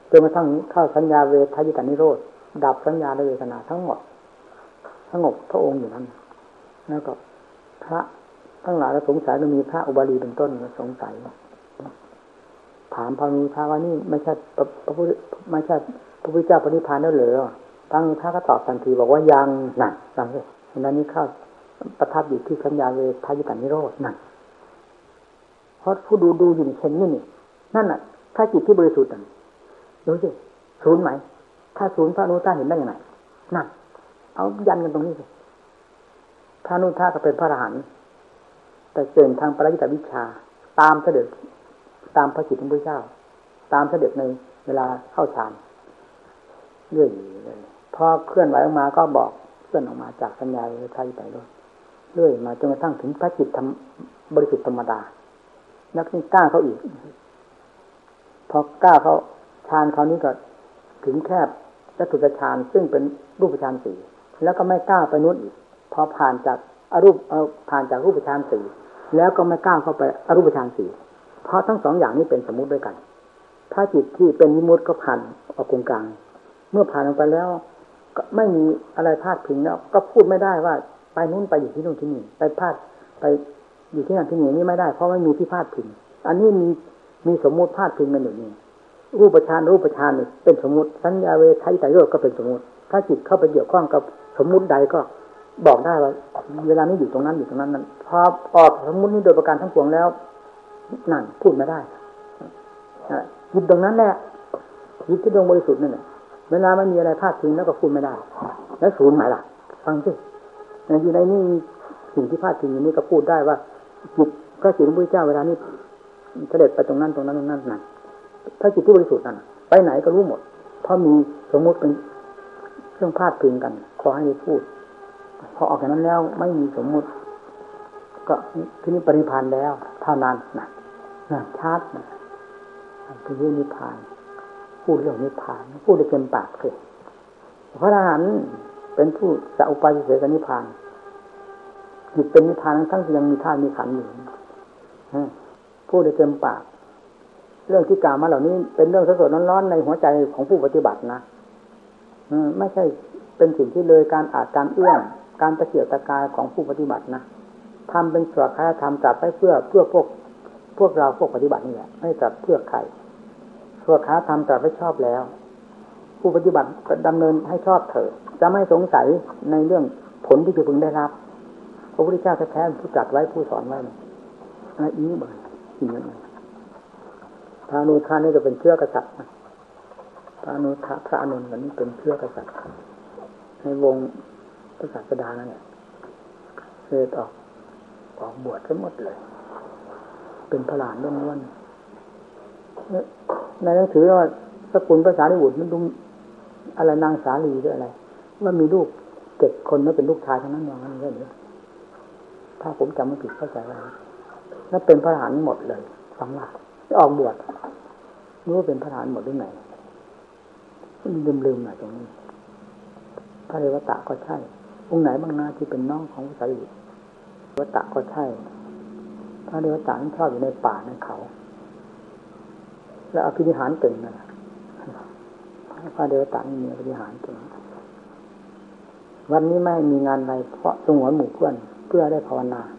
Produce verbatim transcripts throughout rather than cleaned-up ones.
จนกระทั่งเข้าสัญญาเวทายตานิโรธดับสัญญาและเวทนาทั้งหมดสงบพระองค์อยู่นั้นแล้วก็พระทั้งหลายสงสัยมันมีพระอุบาลีเป็นต้นสงสัยถามพระนุทาว่านี่ไม่ใช่พระพุทธไม่ใช่พระพุทธเจ้าปณิพานแล้วเหรอพระนุทาก็ตอบทันทีบอกว่ายังนั่นฟังสิฉะนั้นนี่เข้าประทับอยู่ที่สัญญาเวทายตานิโรธนั่นเพราะผู้ดูดูอยู่เช่นนี้นี่นั่นน่ะถ้าจิตที่บริสุทธิ์นั่นดูสิศูนย์ไหมถ้าศูนย์พระนุทาเห็นได้ยังไงนั่นเอายันกันตรงนี้สิพระนุทาก็เป็นพระอรหันต์แต่เก่งทางปริยัติวิชาตามเสด็จตามพระจิตของพระเจ้าตามเสด็จในเวลาเข้าฌานเรื่อยเลยพอเคลื่อนไหวออกมาก็บอกเคลื่อนออกมาจากสัญญาวิทายไปด้วยเรื่อยมาจนกระทั่งถึงพระจิตธรรมบริสุทธิ์ธรรมดานักนี่กล้าเขาอีกพอกล้าเขาฌานเขานี้ก็ถึงแคบจตุตฌานซึ่งเป็นรูปฌานสี่แล้วก็ไม่กล้าไปนู้นอีกพอผ่านจากอรูปเอาผ่านจากรูปฌานสี่แล้วก็ไม่กล้าเข้าไปอรูปฌานสี่เพราะทั้งสองอย่างนี้เป็นสมมุติด้วยกันถ้าจิตที่เป็นวิมุตติก็ผ่านออกกลางเมื่อผ่านลงไปแล้วก็ไม่มีอะไรพาดพิงแล้วก็พูดไม่ได้ว่าไปนู้นไปอยู่ที่นู่นที่นี่ไปพาดไปอยู่ที่นั่นที่นี่นี่ไม่ได้เพราะไม่มีที่พาดพิงอันนี้มีมีสมมุติพาดพิงกันอยู่นี่รูปฌานรูปฌานนี่เป็นสมมุติสัญญาเวทายตานิโรธก็เป็นสมมุติถ้าจิตเข้าไปเกี่ยวข้องกับสมมุติใดก็บอกได้ว่าเวลานี้อยู่ตรงนั้นอยู่ตรงนั้นนั้นพอออกสมมุตินี้โดยประการทั้งปวงแล้วนั่นพูดไม่ได้จิตตรงนั้นแหละจิตที่ดวงบริสุทธิ์นั่นแหละเวลาไม่มีอะไรพาดพิงแล้วก็พูดไม่ได้แล้วศูนย์หมายล่ะฟังสิอยู่ในนี้สิ่งที่พาดพิงอยู่นี้ก็พูดได้ว่าจิตพระจิตของพระเจ้าเวลานี้เสด็จไปตรงนั้นตรงนั้นตรงนั้นนั่นถ้าจิตที่บริสุทธิ์นั่นไปไหนก็รู้หมดเพราะมีสมมุติเป็นเครื่องพาดพิงกันขอให้ได้พูดพอออกจากนั้นแล้วไม่มีสมมุติก็ที่นี่ปรินิพพานแล้วเท่านั้นนะนะชัดนะคือเรื่องนิพพานพูดเรื่องนิพพานพูดได้เต็มปากเลยพระอรหันต์เป็นผู้สัพพะเสกนิพพานจิตเป็นนิพพานทั้งที่ยังมีธาตุมีขันธ์อยู่พูดได้เต็มปากเรื่องที่กล่าวมาเหล่านี้เป็นเรื่องสดๆร้อนๆในหัวใจของผู้ปฏิบัตินะไม่ใช่เป็นสิ่งที่เลยการอาจการเอื้อมการตะเกียกตะกายของผู้ปฏิบัตินะทำเป็นสวดคาธรรมจัดไปเพื่อเพื่อพวกพวกเราพวกปฏิบัตินี่แหละไม่จัดเพื่อใครสวดคาธรรมจัดไว้ชอบแล้วผู้ปฏิบัติดำเนินให้ชอบเถอะจะไม่สงสัยในเรื่องผลที่จะพึงได้รับพระพุทธเจ้าแท้ๆผู้จัดไว้ผู้สอนไว้อะไรอีกบ้างอีกอย่างนึงพระอนุทานี่ก็เป็นเชื้อกษัตริย์นะพระอนุทาพระอนุนวันนี้เป็นเชื้อกษัตริย์ในวงพระศาสดานั่นแหละเสด็จออกออกบวชทั้งหมดเลยเป็นพระหลานล้วนๆในหนังสือว่าสกุลภาษาลิบุตรมันดูอะไรนางสาลีหรืออะไรว่ามีลูกเจ็ดคนแล้วเป็นลูกชายทั้งนั้นอย่างนั้นเลยเนี่ยถ้าผมจำไม่ผิดเข้าใจว่าแล้วเป็นพระหลานหมดเลยสำหรับออกบวชรู้ว่าเป็นพระหลานหมดหรือไงลืมๆหน่อยตรงนี้พระเรวตะก็ใช่องค์ไหนบ้างนะที่เป็นน้องของพระสารีบุตรเรวตะก็ใช่พระเรวตะนั้นชอบอยู่ในป่าในเขาแล้วอภินิหารเก่งนะพระเรวตะนี่มีอภินิหารเก่งวันนี้ไม่มีงานอะไรเพราะสงวนหมู่เพื่อนเพื่อได้ภาวนา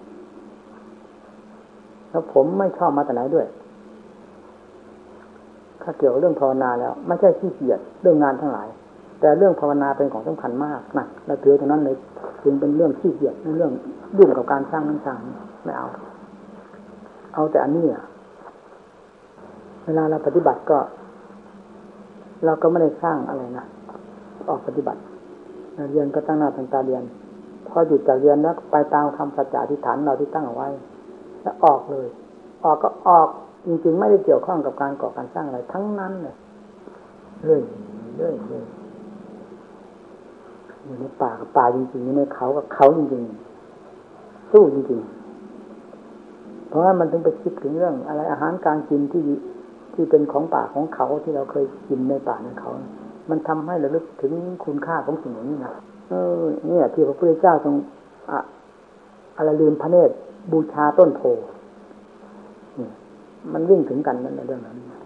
แล้วผมไม่ชอบมาแต่ไหนด้วยถ้าเกี่ยวกับเรื่องภาวนาแล้วไม่ใช่ขี้เกียจเรื่องงานทั้งหลายแต่เรื่องภาวนาเป็นของสำคัญมากนะเราถือตรงนั้นเลยจึงเป็นเรื่องขี้เกียจเรื่องยุ่งกับการสร้างนั้นสร้างไม่เอาเอาแต่อันนี้อ่ะเวลาเราปฏิบัติก็เราก็ไม่ได้สร้างอะไรนะออกปฏิบัติเรียนก็ตั้งหน้าตั้งตาเรียนพอหยุดจากเรียนแล้วไปตามคำสัจจะอธิษฐานเราที่ตั้งเอาไว้แล้วออกเลยออกก็ออกจริงๆไม่ได้เกี่ยวข้องกับการก่อการสร้างอะไรทั้งนั้นเลยเรื่อยเรื่อยเรื่อยอยู่ในป่ากับป่าจริงๆอยู่ในเขากับเขาจริงๆสู้จริงๆเพราะว่ามันต้องไปคิดถึงเรื่องอะไรอาหารการกินที่ที่เป็นของป่าของเขาที่เราเคยกินในป่าในเขามันทำให้ระลึกถึงคุณค่าของสิ่งนี้นะเออเนี่ยที่พระพุทธเจ้าทรงอะอะไรลืมพระเนตรบูชาต้นโพมันวิ่งถึงกันนั่นแหละเรื่องนั้น